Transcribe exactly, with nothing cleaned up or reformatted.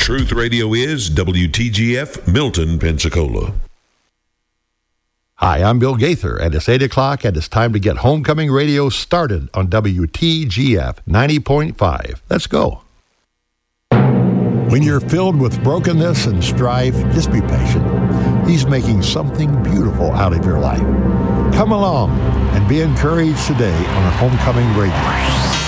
Truth Radio is W T G F, Milton, Pensacola. Hi, I'm Bill Gaither, and it's eight o'clock, and it's time to get Homecoming Radio started on W T G F ninety point five. Let's go. When you're filled with brokenness and strife, just be patient. He's making something beautiful out of your life. Come along and be encouraged today on Homecoming Radio.